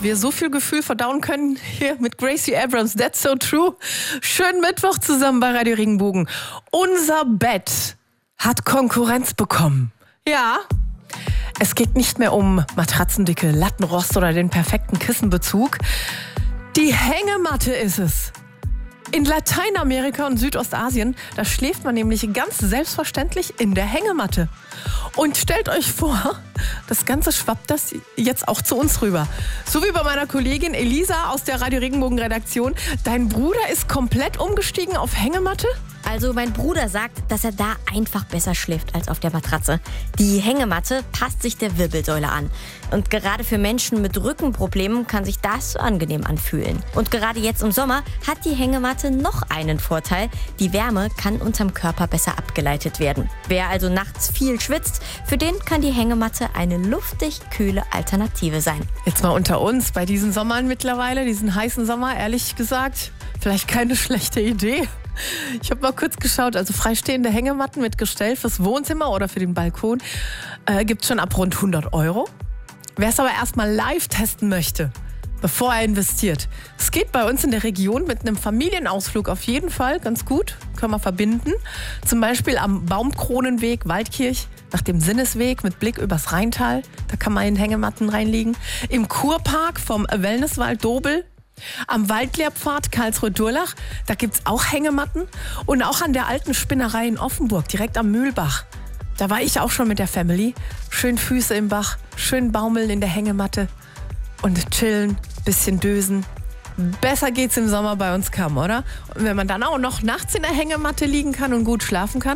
wir so viel Gefühl verdauen können hier mit Gracie Abrams. That's so true. Schönen Mittwoch zusammen bei Radio Regenbogen. Unser Bett hat Konkurrenz bekommen. Ja, es geht nicht mehr um Matratzendicke, Lattenrost oder den perfekten Kissenbezug. Die Hängematte ist es. In Lateinamerika und Südostasien, da schläft man nämlich ganz selbstverständlich in der Hängematte. Und stellt euch vor, das Ganze schwappt das jetzt auch zu uns rüber. So wie bei meiner Kollegin Elisa aus der Radio Regenbogen Redaktion. Dein Bruder ist komplett umgestiegen auf Hängematte? Also mein Bruder sagt, dass er da einfach besser schläft als auf der Matratze. Die Hängematte passt sich der Wirbelsäule an. Und gerade für Menschen mit Rückenproblemen kann sich das so angenehm anfühlen. Und gerade jetzt im Sommer hat die Hängematte noch einen Vorteil. Die Wärme kann unterm Körper besser abgeleitet werden. Wer also nachts viel schwitzt, für den kann die Hängematte eine luftig kühle Alternative sein. Jetzt mal unter uns, bei diesen Sommern mittlerweile, diesen heißen Sommer, ehrlich gesagt, vielleicht keine schlechte Idee. Ich habe mal kurz geschaut, also freistehende Hängematten mit Gestell fürs Wohnzimmer oder für den Balkon gibt es schon ab rund 100 €. Wer es aber erstmal live testen möchte, bevor er investiert, es geht bei uns in der Region mit einem Familienausflug auf jeden Fall ganz gut, können wir verbinden. Zum Beispiel am Baumkronenweg Waldkirch nach dem Sinnesweg mit Blick übers Rheintal, da kann man in Hängematten reinliegen. Im Kurpark vom Wellnesswald Dobel. Am Waldlehrpfad Karlsruhe-Durlach, da gibt's auch Hängematten. Und auch an der alten Spinnerei in Offenburg, direkt am Mühlbach. Da war ich auch schon mit der Family. Schön Füße im Bach, schön baumeln in der Hängematte und chillen, bisschen dösen. Besser geht's im Sommer bei uns kaum, oder? Und wenn man dann auch noch nachts in der Hängematte liegen kann und gut schlafen kann,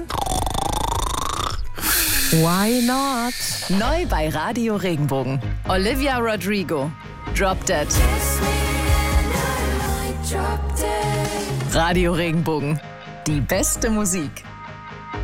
why not? Neu bei Radio Regenbogen. Olivia Rodrigo. Drop Dead. Radio Regenbogen. Die beste Musik.